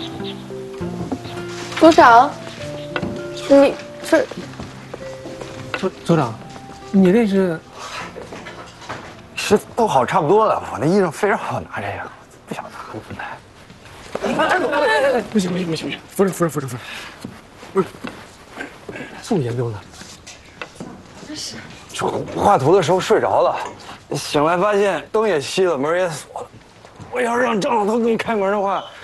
组长，你这组长，你这是？ 是都好差不多了，我那医生非让我拿这个，不想拿无奈。 不行，扶着，不是，这么严重呢？ 就画图的时候睡着了，醒来发现灯也熄了，门也锁了。我要是让张老头给我开门的话，